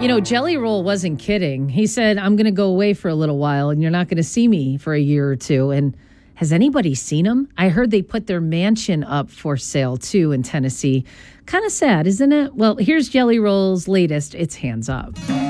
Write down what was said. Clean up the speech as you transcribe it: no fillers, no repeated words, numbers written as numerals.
Jelly Roll wasn't kidding. He said, I'm going to go away for a little while and you're not going to see me for a year or two. And has anybody seen him? I heard they put their mansion up for sale, too, in Tennessee. Kind of sad, isn't it? Well, here's Jelly Roll's latest. It's Hands Up.